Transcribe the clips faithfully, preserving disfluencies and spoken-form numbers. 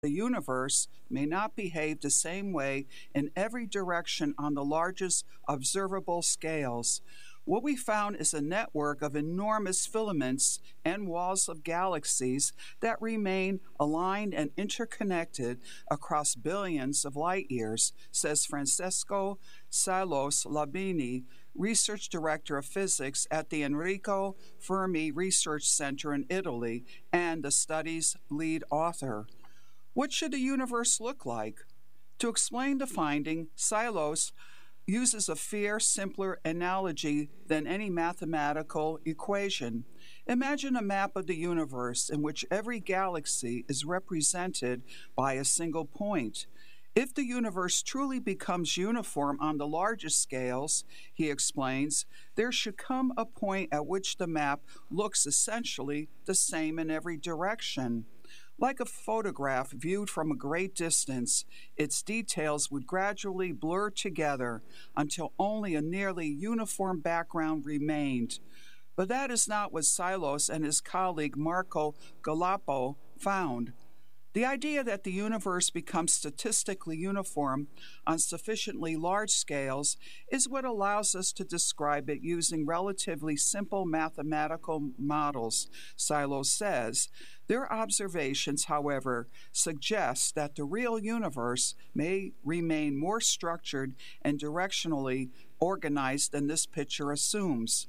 the universe may not behave the same way in every direction on the largest observable scales. What we found is a network of enormous filaments and walls of galaxies that remain aligned and interconnected across billions of light years, says Francesco Silos Labini, research director of physics at the Enrico Fermi Research Center in Italy and the study's lead author. What should the universe look like? To explain the finding, Silos uses a far simpler analogy than any mathematical equation. Imagine a map of the universe in which every galaxy is represented by a single point. If the universe truly becomes uniform on the largest scales, he explains, there should come a point at which the map looks essentially the same in every direction. Like a photograph viewed from a great distance, its details would gradually blur together until only a nearly uniform background remained. But that is not what Silos and his colleague Marco Galappo found. The idea that the universe becomes statistically uniform on sufficiently large scales is what allows us to describe it using relatively simple mathematical models, Silos says. Their observations, however, suggest that the real universe may remain more structured and directionally organized than this picture assumes.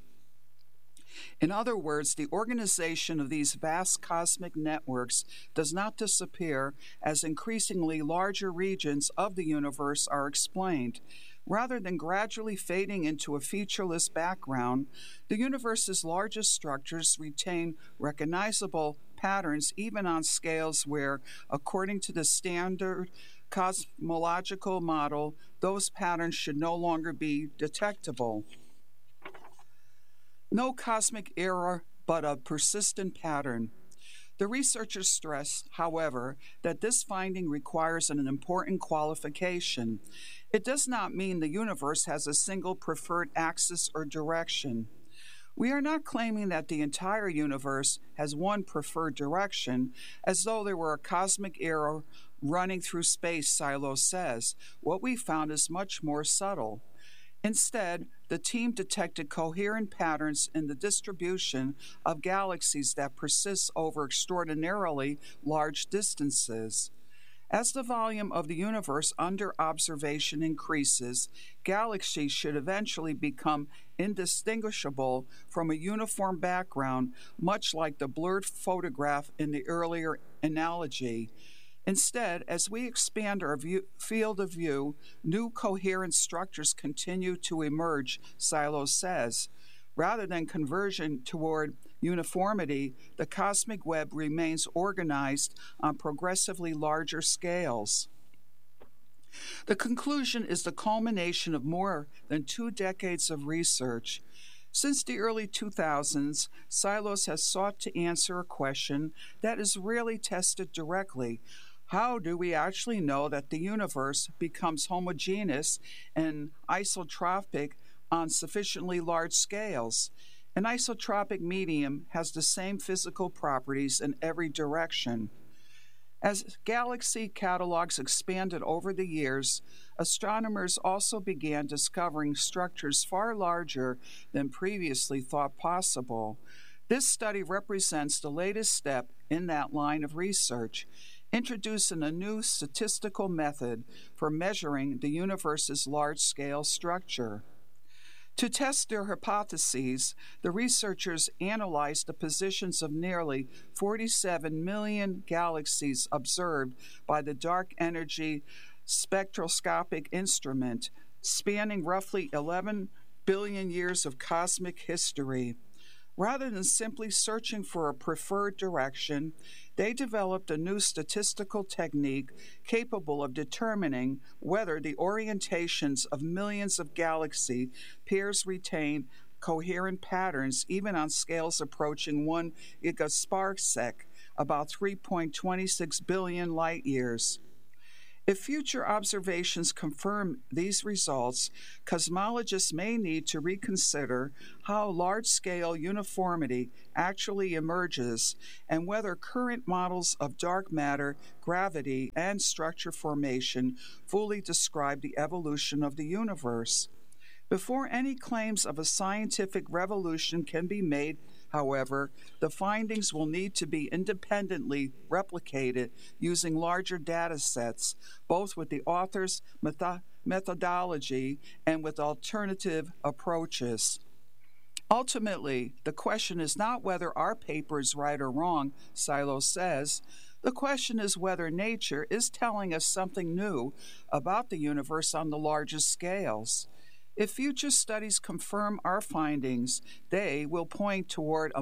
In other words, the organization of these vast cosmic networks does not disappear as increasingly larger regions of the universe are explained. Rather than gradually fading into a featureless background, the universe's largest structures retain recognizable patterns even on scales where, according to the standard cosmological model, those patterns should no longer be detectable. No cosmic error, but a persistent pattern. The researchers stress, however, that this finding requires an important qualification. It does not mean the universe has a single preferred axis or direction. We are not claiming that the entire universe has one preferred direction, as though there were a cosmic arrow running through space, Silos says. What we found is much more subtle. Instead, the team detected coherent patterns in the distribution of galaxies that persist over extraordinarily large distances. As the volume of the universe under observation increases, galaxies should eventually become indistinguishable from a uniform background, much like the blurred photograph in the earlier analogy. Instead, as we expand our view, field of view, new coherent structures continue to emerge, Silos says. Rather than conversion toward uniformity, the cosmic web remains organized on progressively larger scales. The conclusion is the culmination of more than two decades of research. Since the early two thousands, Silos has sought to answer a question that is rarely tested directly. How do we actually know that the universe becomes homogeneous and isotropic on sufficiently large scales? An isotropic medium has the same physical properties in every direction. As galaxy catalogs expanded over the years, astronomers also began discovering structures far larger than previously thought possible. This study represents the latest step in that line of research, introducing a new statistical method for measuring the universe's large-scale structure. To test their hypotheses, the researchers analyzed the positions of nearly forty-seven million galaxies observed by the Dark Energy Spectroscopic Instrument, spanning roughly eleven billion years of cosmic history. Rather than simply searching for a preferred direction, they developed a new statistical technique capable of determining whether the orientations of millions of galaxy pairs retain coherent patterns even on scales approaching one gigasparsec, about three point two six billion light years. If future observations confirm these results, cosmologists may need to reconsider how large scale uniformity actually emerges and whether current models of dark matter, gravity, and structure formation fully describe the evolution of the universe. Before any claims of a scientific revolution can be made, however, the findings will need to be independently replicated using larger data sets, both with the author's metho- methodology and with alternative approaches. Ultimately, the question is not whether our paper is right or wrong, Silo says. The question is whether nature is telling us something new about the universe on the largest scales. If future studies confirm our findings, they will point toward a